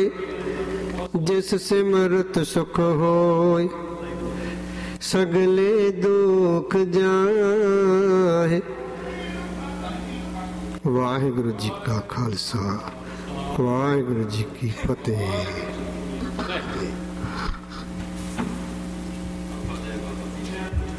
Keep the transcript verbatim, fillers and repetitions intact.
जिस सिमरत सुख होय, सगले दुख जाहे। वाहिगुरु जी का खालसा, वाहिगुरु जी की फतेह।